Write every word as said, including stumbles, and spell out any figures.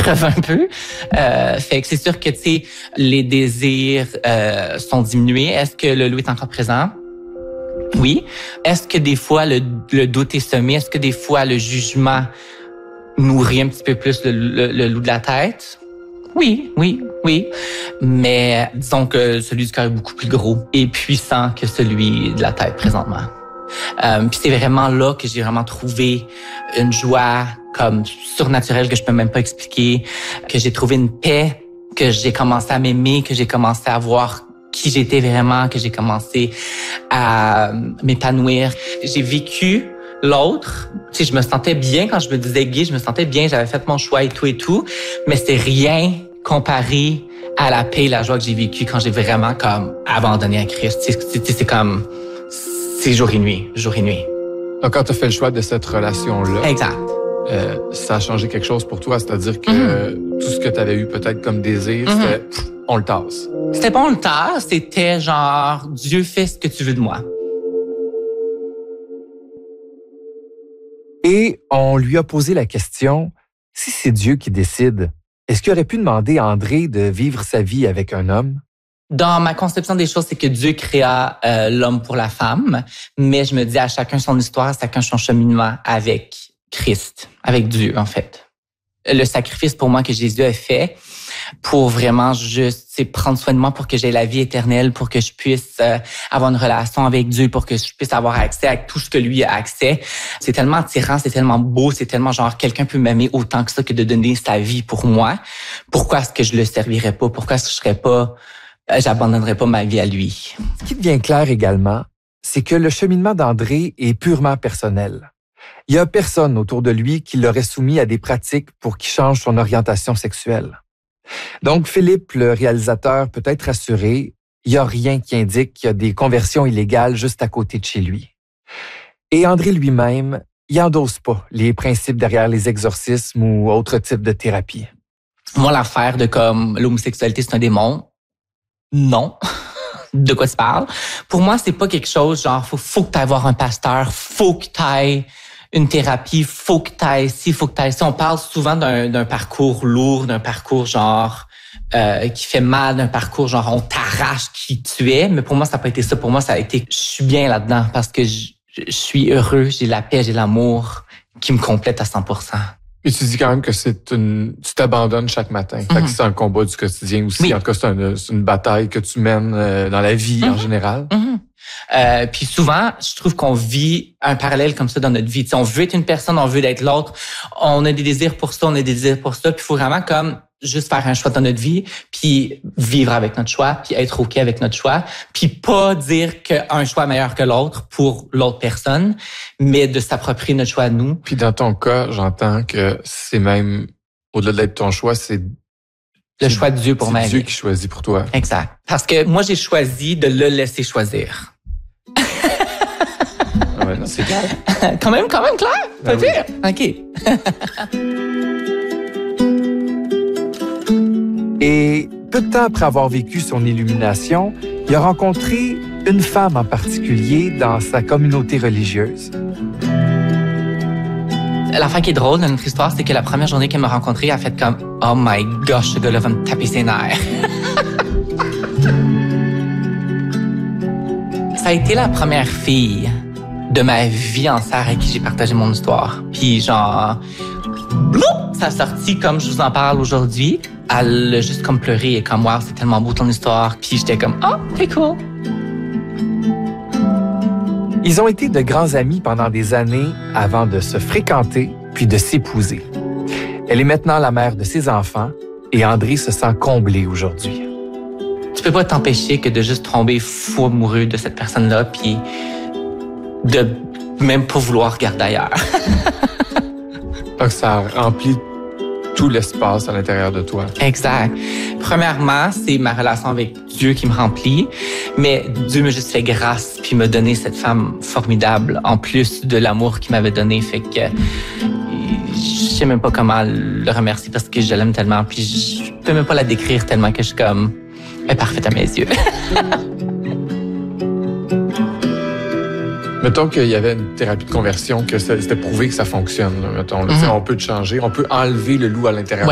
creve un peu. Euh, fait que c'est sûr que, tu sais, les désirs euh, sont diminués. Est-ce que le loup est encore présent? Oui. Est-ce que des fois, le, le doute est semé? Est-ce que des fois, le jugement nourrit un petit peu plus le, le, le loup de la tête? Oui, oui, oui. Mais disons que celui du cœur est beaucoup plus gros et puissant que celui de la tête présentement. Euh, puis c'est vraiment là que j'ai vraiment trouvé une joie comme surnaturelle que je peux même pas expliquer, que j'ai trouvé une paix, que j'ai commencé à m'aimer, que j'ai commencé à voir qui j'étais vraiment, que j'ai commencé à m'épanouir. J'ai vécu l'autre. Tu sais, je me sentais bien quand je me disais gay, je me sentais bien, j'avais fait mon choix et tout et tout, mais c'est rien comparé à la paix et la joie que j'ai vécue quand j'ai vraiment comme abandonné à Christ. Tu sais, c'est, c'est comme, c'est jour et nuit, jour et nuit. Donc, quand tu as fait le choix de cette relation-là, exact. Euh, ça a changé quelque chose pour toi, c'est-à-dire que Mm-hmm. tout ce que tu avais eu peut-être comme désir, Mm-hmm. c'était pff, on le tasse. C'était pas on le tasse, c'était genre Dieu fait ce que tu veux de moi. Et on lui a posé la question, si c'est Dieu qui décide, est-ce qu'il aurait pu demander à André de vivre sa vie avec un homme? Dans ma conception des choses, c'est que Dieu créa euh, l'homme pour la femme, mais je me dis à chacun son histoire, à chacun son cheminement avec Christ, avec Dieu en fait. Le sacrifice pour moi que Jésus a fait pour vraiment juste c'est prendre soin de moi pour que j'aie la vie éternelle, pour que je puisse euh, avoir une relation avec Dieu, pour que je puisse avoir accès à tout ce que lui a accès. C'est tellement attirant, c'est tellement beau, c'est tellement genre quelqu'un peut m'aimer autant que ça que de donner sa vie pour moi. Pourquoi est-ce que je le servirais pas? Pourquoi est-ce que je serais pas, euh, j'abandonnerais pas ma vie à lui? Ce qui devient clair également, c'est que le cheminement d'André est purement personnel. Il y a personne autour de lui qui l'aurait soumis à des pratiques pour qu'il change son orientation sexuelle. Donc, Philippe, le réalisateur, peut être rassuré, il n'y a rien qui indique qu'il y a des conversions illégales juste à côté de chez lui. Et André lui-même, il n'endosse pas les principes derrière les exorcismes ou autres types de thérapies. Moi, l'affaire de comme l'homosexualité, c'est un démon, non. De quoi tu parles? Pour moi, c'est pas quelque chose genre, faut, faut que tu ailles voir un pasteur, faut que tu ailles une thérapie, faut que t'ailles ci, faut que t'ailles ci. On parle souvent d'un, d'un parcours lourd, d'un parcours genre euh, qui fait mal, d'un parcours genre on t'arrache qui tu es. Mais pour moi, ça n'a pas été ça. Pour moi, ça a été je suis bien là-dedans parce que je, je suis heureux, j'ai la paix, j'ai l'amour qui me complète à cent pour cent. Et tu dis quand même que c'est une, tu t'abandonnes chaque matin. Mm-hmm. Fait que c'est un combat du quotidien aussi. Oui. En tout cas, c'est une, c'est une bataille que tu mènes euh, dans la vie mm-hmm. en général. Mm-hmm. Euh, puis souvent, je trouve qu'on vit un parallèle comme ça dans notre vie. T'sais, on veut être une personne, on veut être l'autre. On a des désirs pour ça, on a des désirs pour ça. Puis il faut vraiment comme juste faire un choix dans notre vie, puis vivre avec notre choix, puis être OK avec notre choix, puis pas dire qu'un choix est meilleur que l'autre pour l'autre personne, mais de s'approprier notre choix à nous. Puis dans ton cas, j'entends que c'est même, au-delà d'être ton choix, c'est le choix de Dieu pour ma vie. C'est Dieu qui choisit pour toi. Exact. Parce que moi, j'ai choisi de le laisser choisir. Ah ouais, non, c'est clair. quand même, quand même clair. Pas pire. Oui. OK. Et peu de temps après avoir vécu son illumination, il a rencontré une femme en particulier dans sa communauté religieuse. L'affaire qui est drôle dans notre histoire, c'est que la première journée qu'elle m'a rencontré, elle a fait comme « Oh my gosh, ce gars-là va me taper ses nerfs. » Ça a été la première fille de ma vie entière avec qui j'ai partagé mon histoire. Puis genre, bloup, ça a sorti comme je vous en parle aujourd'hui. Elle a juste comme pleuré et comme « Wow, c'est tellement beau ton histoire. » Puis j'étais comme « Oh, c'est cool. » Ils ont été de grands amis pendant des années avant de se fréquenter puis de s'épouser. Elle est maintenant la mère de ses enfants et André se sent comblé aujourd'hui. Tu peux pas t'empêcher que de juste tomber fou amoureux de cette personne-là puis de même pas vouloir regarder ailleurs. Donc ça remplit tout l'espace à l'intérieur de toi. Exact. Premièrement, c'est ma relation avec Dieu qui me remplit, mais Dieu m'a juste fait grâce puis m'a donné cette femme formidable en plus de l'amour qu'il m'avait donné. Fait que je sais même pas comment le remercier parce que je l'aime tellement puis je peux même pas la décrire tellement que je suis comme elle est parfaite à mes yeux. Mettons qu'il y avait une thérapie de conversion, que c'était prouvé que ça fonctionne. Là, mettons, là, mm-hmm. On peut te changer, on peut enlever le loup à l'intérieur.